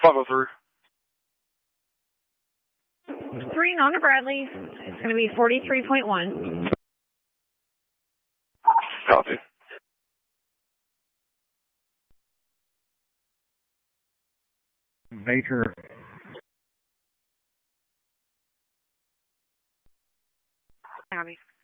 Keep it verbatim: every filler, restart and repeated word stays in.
five oh three. Three on to Bradley. It's going to be forty-three point one. Copy. Baker. Copy.